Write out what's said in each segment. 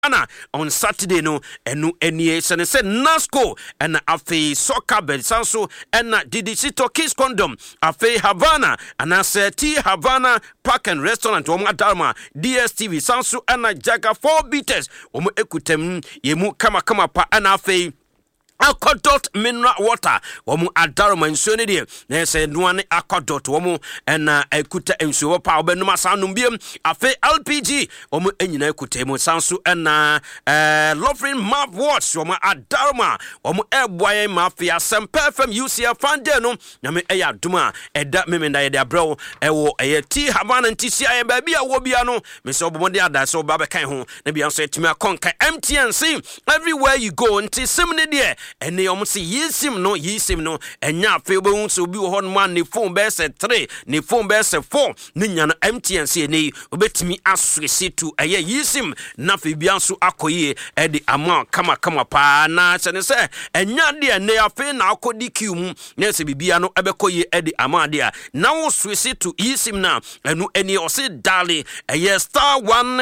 Havana on Saturday no enu enie sene se Nasco and afe soccer bed sanso and Didicito Kiss Condom afe Havana and T Havana Park and Restaurant Oma Dalma DSTV sanso and Jaga 4 beaters omo ekutem yemu kama pa and afe Aquadot mineral water womu adaroma nsuo de na se nuane aquadot womu na ekuta nsuo pa obenuma sanum biem afi LPG womu enyina ekuta mu sanso na Loving Map Watch womu adaroma womu eboye mafia Semper FM UCF fande no na me eya duma eda memenda ye de abro ewo eye ti Havana ntisi aye ba bia wo bia no me se obomode ada se oba be kan ho na bia so etimi akonka MTNC everywhere you go nti simne de ene omo se yisim no enya afi obo so bi wo hon man ne phone be se 3 ne phone be se 4 ne nya no MTNC ene obetimi aswese to eye yisim na fi bia so akoye e de ama kama pa na se ne se enya de ene afi na akodi kium na se bibia no ebekoye e de ama de a na wo swese to yisim na enu ene o se dali eye star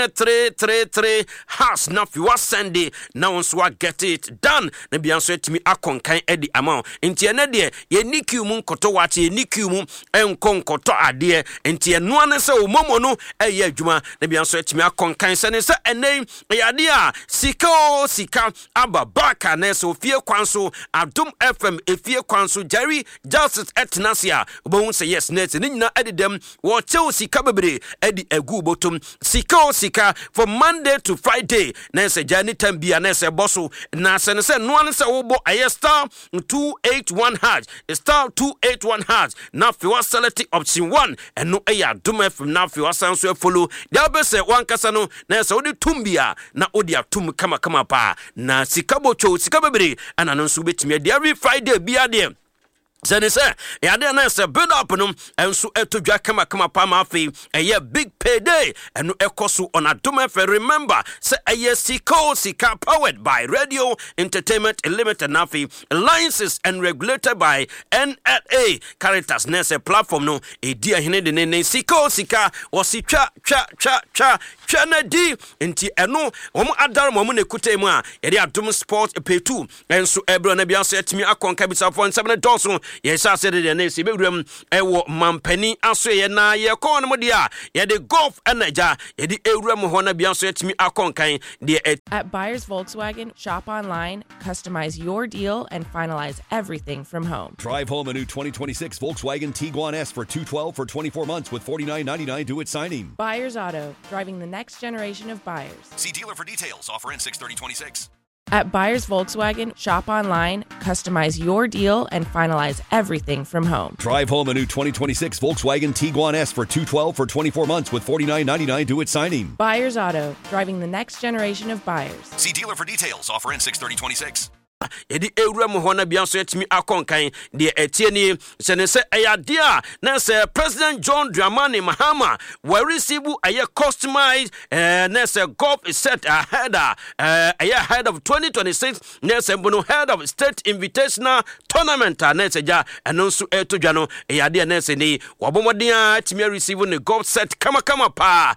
1333 has na fi wa send na won so get it done na bia so etimi akonkan edi amount enti ene de ye nikium nkoto wache ye nikium enkonkoto ade enti eno ane se omomo no eye adwuma na bia so etimi akonkan se ne se ene yade a sika ababaka na so fie kwanso Adom FM efie kwanso Jerry Justice Etnasia obon se yes net ni nyina edidem wo chew sika bebre edi egu botom sika from Monday to Friday na se jani tambia na se boso na se ne se no ane se wo star 281 hash star 281 hash na fi wa select option 1 eno eya Adom FM na fi wa sanso follow there be say wan kasa no na se odi tumbia na odi atum kama pa na sika bocho sika bebre ana no so betimi every Friday bia de Zene se yade na se build up no enso etodwa kama pa ma afi eye big payday eno ekoso on Adom FM. Remember se eye sika powered by Radio Entertainment Limited nafi licenses and regulated by NLA Caritas na se platform no edia hene de ne sika wasi twa na di enti eno omo adar mo ne kutai mu a yede Adom Sport pay 2 enso ebro na bia so etimi akonka bisa for 7 dollars yes I said the name bewrem ewo mampani aso ye na ye kon mo dia ye de golf enaja ye de ewrem ho na bia so etimi akonkan de At Buyers Volkswagen, shop online, customize your deal and finalize everything from home. Drive home a new 2026 Volkswagen Tiguan S for $212 for 24 months with $49.99 due at signing. Buyers Auto, driving the next generation of buyers. See dealer for details. Offer in 6/30/26. At Buyers Volkswagen, shop online, customize your deal, and finalize everything from home. Drive home a new 2026 Volkswagen Tiguan S for $212 for 24 months with $49.99 due at signing. Buyers Auto, driving the next generation of buyers. See dealer for details. Offer in 6/30/26. Yedi ewrem ho na bia so etimi akonkan de etieni se ne se eyadia na se President John Dramani Mahama we receive a customized na se golf is set ahead ahead of 2026 na se bono head of state invitational tournament na se ja anonso etodwa no eyadia na se ni wabomodin etimi receive ne golf set kama pa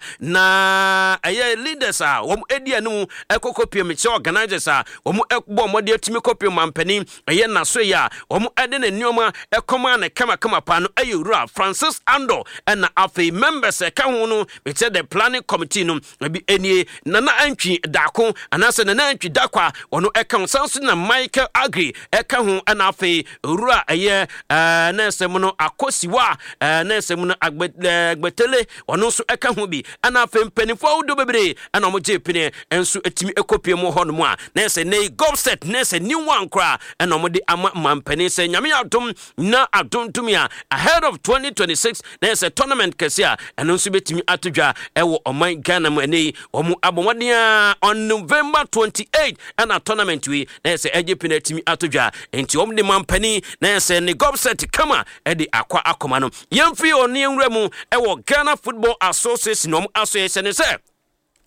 na leaders wom edia no ekokopie me organizers wom ekbo mode copy mampani eye na so ya omo ede na nioma ekoma na kama pa no ayura Francis Ando na afi members ka ho no be the planning committee no bi enie nana antwi dako anase nana antwi dakwa ono eka sanso na Michael Agri eka ho na afi rura eye na esem no akosiwa na esem no agbetele ono so eka ho bi ana afi mpanifo awdo bebre ana omo jepine enso etimi ekopie mo ho no mu a na ese nei golf set na ese new one cry and omode ama mampani se nyame adom na adontumia ahead of 2026 there's a tournament kesia and nso betimi atodwa ewo oman Ghana mu ene omu abomodea on November 28 and a tournament we there's a ejipina timi atodwa enti omde mampani there's a ne golf set kama edi akwa akoma no yemfi oni enwremu ewo Ghana Football Association association se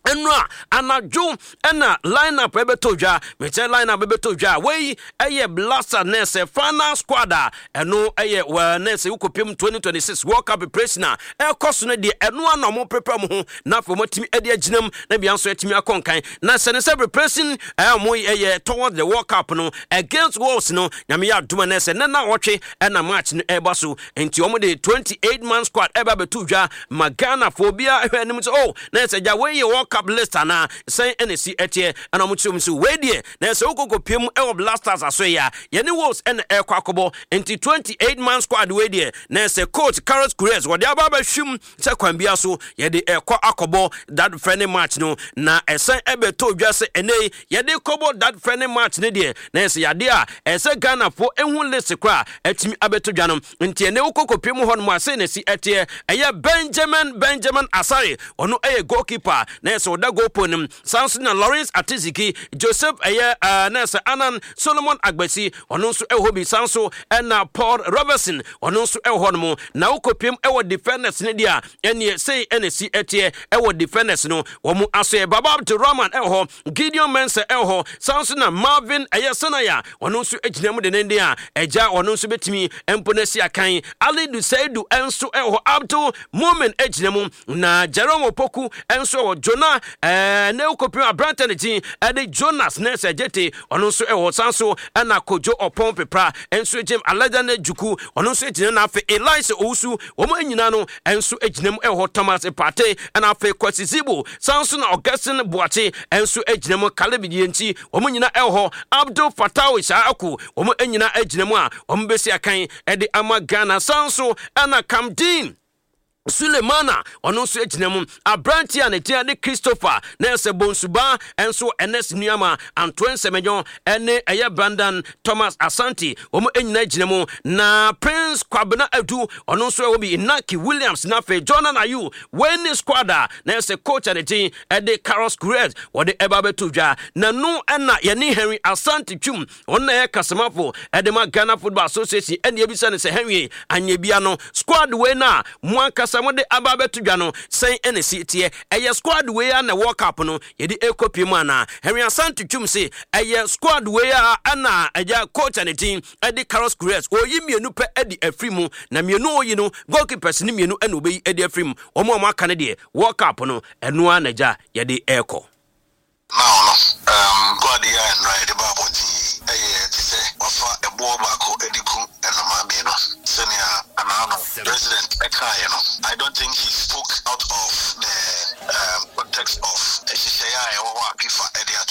enra anadwo ena lineup ebetodwa meche lineup ebetodwa wey eye blaster nese final squad eno eye wa nese ukopim 2026 World Cup preparation ekoso ne de eno ana mo prepare mo ho na fo motimi ede aginam na bia nso atimi akonkan na sene se preparation mo eye toward the World Cup no against Wales no nyame ya duma nese na wotwe ena match no eba so enti omo de 28 man squad eba betodwa magana phobia ehwenim so oh nese ja wey World Cup list na say NC etie ana mo chum so we die na say okokopiem e blasters asoya ye ne Wolves en e kwakobo enti 28 man squad we die na say coach Carlos Cruz wo de ababa hwim se kwambia so ye de e kwa akobo that friendly match no na esen ebeto dwa se enei ye de kobo that friendly match ne die na say yade a ese Ghana fo ehun list kwa atimi abeto dwa no enti ne okokopiem ho no ma say NC etie eye Benjamin Asare ono eye goalkeeper na so da go ponim Samson na Lawrence Atiziki Joseph Nessa Anan Solomon Agbesi ono nso ehobi Sanso na Paul Robertson ono nso ehonmo na ukopiem ewo defenders ne dia ene say NC etie ewo defenders no womu aso Baba Abdul Rahman eho Gideon Mensah eho Samson na Marvin Senaya ono nso eginam de nende a eja ono nso betimi emponesi akan Ali Dusaidu enso eho Abdul Mumin eginam na Jerome Opoku enso Jonah ne ukopim Abrante ti ede Jonas Nese Jete ono nso ewo Sanso na Kojo Opon Pepra enso Jem Alexander Juku ono nso ejina na afi Elise Owusu omo anyina no enso ejinam ewo Thomas Pate na afi Kwasizibo Sanso na Augustine Boache enso ejinam Kalebidi nti omo anyina ewo Abdul Fatawi Shaaku omo anyina ejinam a omo besi akan ede ama Ghana Sanso na Kamdin Sulemana ono nso eginam Abranti anetia de Christopher Nese Bonsuba enso Enes Nuama Antoine Semenyo ene eye Brandon Thomas Asante omo enyina eginam na Prince Kwabena Adu ono nso obi Inaki Williams na fe Jordan Ayu Wayne Squad Nese coach anetin ede Carlos Cruz wode eba betudwa na no na Yeni Henry Asante Twum ono eye Kasamafo ede ma Ghana Football Association ene ebisa ne se Henry anyebia no squad we na mwanka samode ababetu dwa no sen NC tie eye squad we ya na World Cup no ye di ekopie mu ana Henry Asante Twum se eye squad we ya ana eja coach and team edi Carlos Cruz oyi mienu pe edi afrimu na mienu oyi no goalkeepers ni mienu ena obeyi edi afrimu omo aka ne de World Cup no eno anaja ye di eko now God ya and right about